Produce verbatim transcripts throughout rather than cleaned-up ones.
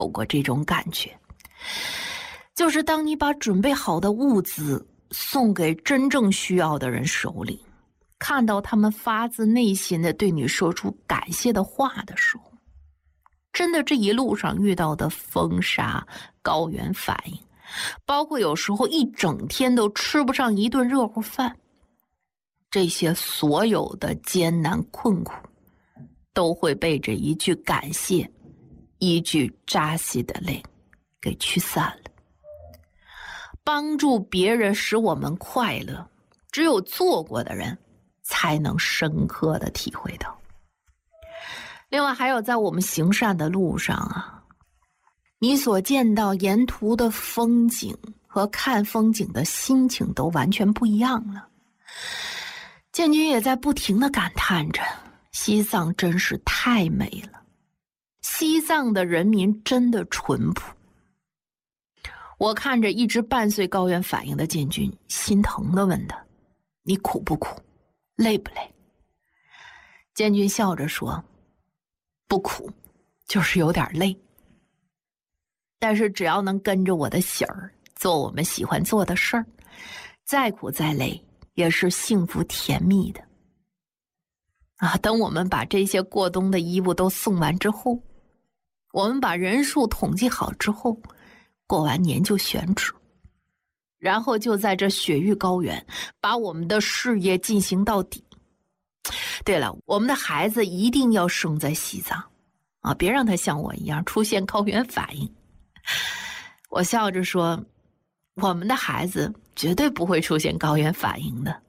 有过这种感觉，就是当你把准备好的物资送给真正需要的人手里，看到他们发自内心的对你说出感谢的话的时候，真的这一路上遇到的风沙、高原反应，包括有时候一整天都吃不上一顿热乎饭，这些所有的艰难困苦都会被这一句感谢，一句扎西的泪给驱散了。帮助别人使我们快乐，只有做过的人才能深刻的体会到。另外还有在我们行善的路上啊，你所见到沿途的风景和看风景的心情都完全不一样了。建军也在不停地感叹着，西藏真是太美了，西藏的人民真的淳朴。我看着一直伴随高原反应的建军，心疼地问他，你苦不苦，累不累？建军笑着说，不苦，就是有点累，但是只要能跟着我的喜儿做我们喜欢做的事儿，再苦再累也是幸福甜蜜的啊！等我们把这些过冬的衣物都送完之后，我们把人数统计好之后，过完年就选址，然后就在这雪域高原把我们的事业进行到底。对了，我们的孩子一定要生在西藏啊，别让他像我一样出现高原反应。我笑着说，我们的孩子绝对不会出现高原反应的。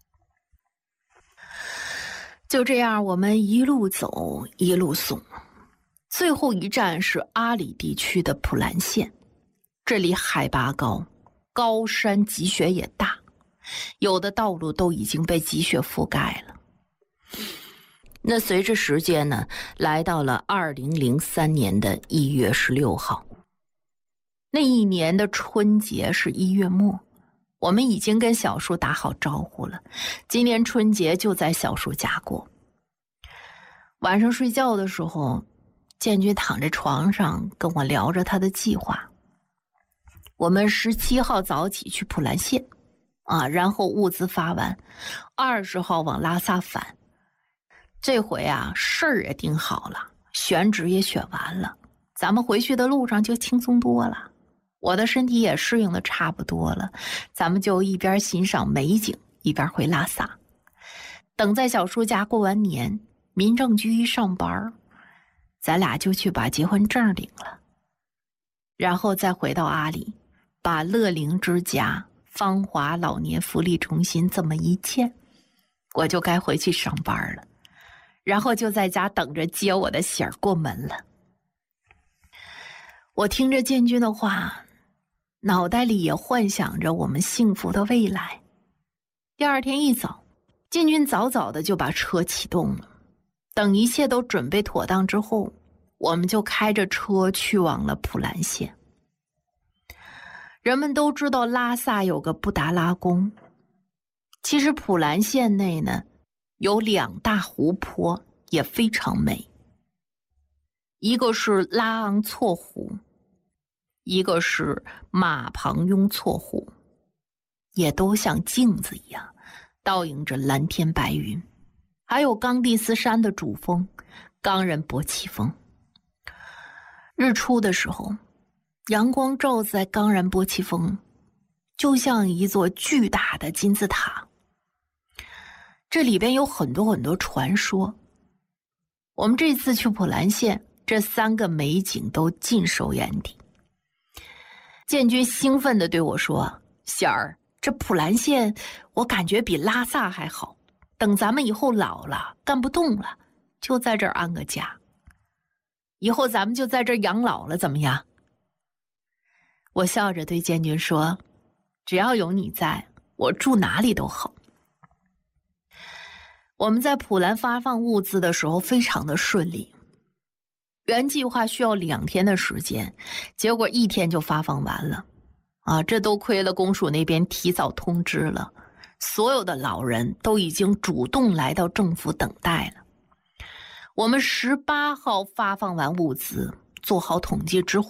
就这样，我们一路走一路送，最后一站是阿里地区的普兰县。这里海拔高，高山积雪也大，有的道路都已经被积雪覆盖了。那随着时间呢，来到了二零零三年的一月十六号。那一年的春节是一月末，我们已经跟小树打好招呼了，今年春节就在小树家过。晚上睡觉的时候，建军躺在床上跟我聊着他的计划。我们十七号早起去普兰县啊，然后物资发完，二十号往拉萨返。这回啊，事儿也定好了，选址也选完了，咱们回去的路上就轻松多了。我的身体也适应的差不多了，咱们就一边欣赏美景，一边回拉萨。等在小叔家过完年，民政局一上班，咱俩就去把结婚证领了，然后再回到阿里，把乐龄之家、芳华老年福利中心这么一建，我就该回去上班了，然后就在家等着接我的喜儿过门了。我听着建军的话，脑袋里也幻想着我们幸福的未来。第二天一早，建军早早的就把车启动了。等一切都准备妥当之后，我们就开着车去往了普兰县。人们都知道拉萨有个布达拉宫，其实普兰县内呢有两大湖泊也非常美，一个是拉昂措湖，一个是马旁雍措湖，也都像镜子一样倒映着蓝天白云。还有冈蒂斯山的主峰冈仁波齐峰，日出的时候，阳光照在冈仁波齐峰，就像一座巨大的金字塔。这里边有很多很多传说。我们这次去普兰县，这三个美景都尽收眼底。建军兴奋地对我说，喜儿，这普兰县我感觉比拉萨还好，等咱们以后老了干不动了，就在这儿安个家，以后咱们就在这儿养老了，怎么样？我笑着对建军说，只要有你在，我住哪里都好。我们在普兰发放物资的时候非常的顺利，原计划需要两天的时间，结果一天就发放完了啊！这都亏了公署那边提早通知了，所有的老人都已经主动来到政府等待了。我们十八号发放完物资， 做好统计之后。